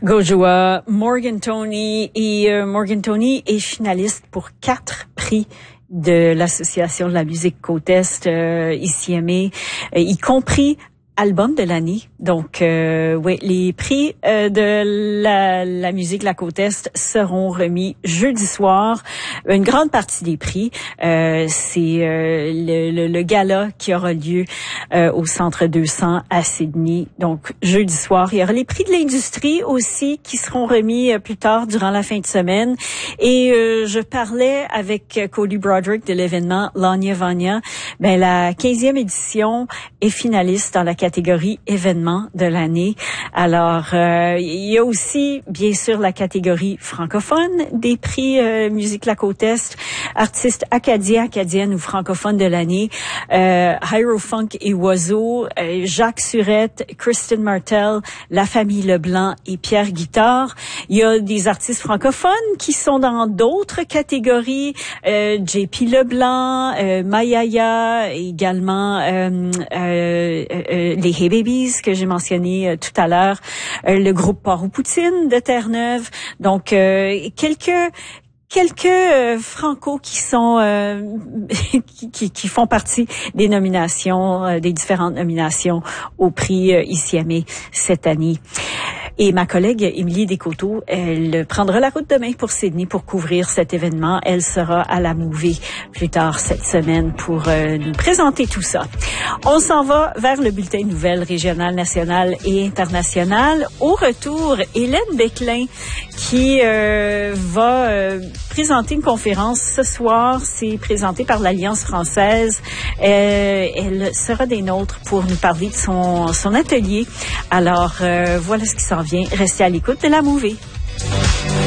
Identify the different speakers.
Speaker 1: Gojua, Morgan Tony Morgan Tony est finaliste pour 4 prix de l'Association de la musique Côte-Est, ICMA, y compris album de l'année. Donc, oui, les prix de la musique de la Côte-Est seront remis jeudi soir. Une grande partie des prix, c'est le gala qui aura lieu au Centre 200 à Sydney. Donc, jeudi soir. Il y aura les prix de l'industrie aussi qui seront remis plus tard durant la fin de semaine. Et je parlais avec Cody Broderick de l'événement Lanya Vanya. Ben, la 15e édition est finaliste dans la catégorie événement de l'année. Alors, il y a aussi, bien sûr, la catégorie francophone des prix musique la Côte-Est, artistes acadienne ou francophone de l'année, Hyrofunk et Oiseau, Jacques Surette, Kristen Martel, La Famille Leblanc et Pierre Guitard. Il y a des artistes francophones qui sont dans d'autres catégories, JP Leblanc, Mayaya, également les Hey Babies que j'ai mentionné tout à l'heure, le groupe Port aux Poutines de Terre-Neuve. Donc quelques franco qui sont qui font partie des nominations, des différentes nominations au prix ICMA cette année. Et ma collègue Émilie Descoteaux, elle prendra la route demain pour Sydney pour couvrir cet événement. Elle sera à la Movie plus tard cette semaine pour nous présenter tout ça. On s'en va vers le bulletin de nouvelles régionales, nationales et internationales. Au retour, Hélène Beclin qui va présenter une conférence ce soir. C'est présenté par l'Alliance française. Elle sera des nôtres pour nous parler de son atelier. Alors, voilà ce qui s'en vient. Restez à l'écoute de la Movie.